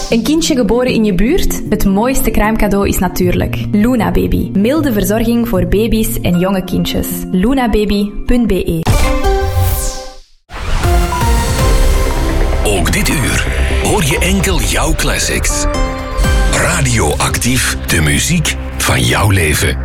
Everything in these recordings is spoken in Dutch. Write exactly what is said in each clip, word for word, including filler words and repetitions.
Een kindje geboren in je buurt? Het mooiste kruimcadeau is natuurlijk Luna Baby. Milde verzorging voor baby's en jonge kindjes. lunababy punt b e. Ook dit uur hoor je enkel jouw classics. Radioactief, de muziek van jouw leven.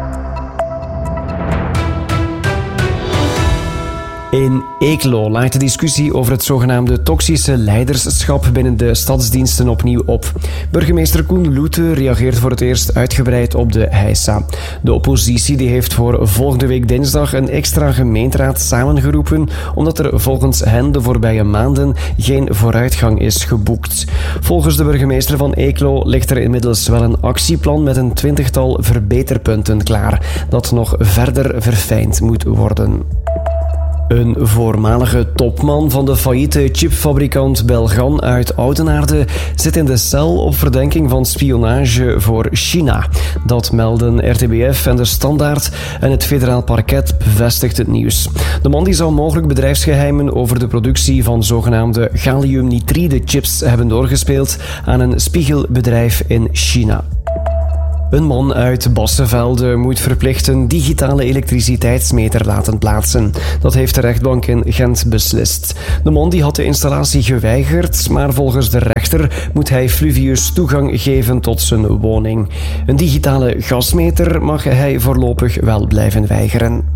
In Eeklo laait de discussie over het zogenaamde toxische leiderschap binnen de stadsdiensten opnieuw op. Burgemeester Koen Loete reageert voor het eerst uitgebreid op de heisa. De oppositie die heeft voor volgende week dinsdag een extra gemeenteraad samengeroepen, omdat er volgens hen de voorbije maanden geen vooruitgang is geboekt. Volgens de burgemeester van Eeklo ligt er inmiddels wel een actieplan met een twintigtal verbeterpunten klaar, dat nog verder verfijnd moet worden. Een voormalige topman van de failliete chipfabrikant Belgan uit Oudenaarde zit in de cel op verdenking van spionage voor China. Dat melden R T B F en De Standaard en het federaal parket bevestigt het nieuws. De man die zou mogelijk bedrijfsgeheimen over de productie van zogenaamde galliumnitride chips hebben doorgespeeld aan een spiegelbedrijf in China. Een man uit Bassevelde moet verplicht een digitale elektriciteitsmeter laten plaatsen. Dat heeft de rechtbank in Gent beslist. De man die had de installatie geweigerd, maar volgens de rechter moet hij Fluvius toegang geven tot zijn woning. Een digitale gasmeter mag hij voorlopig wel blijven weigeren.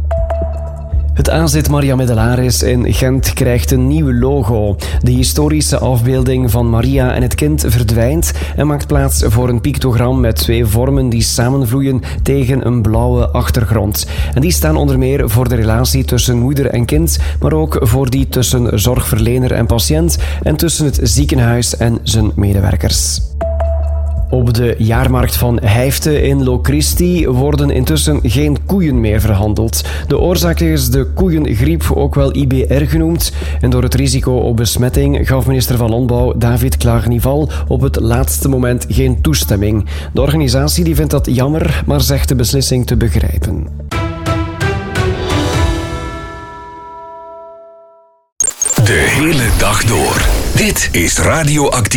Het A Z Maria Middelaris in Gent krijgt een nieuw logo. De historische afbeelding van Maria en het kind verdwijnt en maakt plaats voor een pictogram met twee vormen die samenvloeien tegen een blauwe achtergrond. En die staan onder meer voor de relatie tussen moeder en kind, maar ook voor die tussen zorgverlener en patiënt en tussen het ziekenhuis en zijn medewerkers. Op de jaarmarkt van Hijfte in Locristi worden intussen geen koeien meer verhandeld. De oorzaak is de koeiengriep, ook wel I B R genoemd. En door het risico op besmetting gaf minister van Landbouw David Klaarnival op het laatste moment geen toestemming. De organisatie die vindt dat jammer, maar zegt de beslissing te begrijpen. De hele dag door. Dit is Radioactief.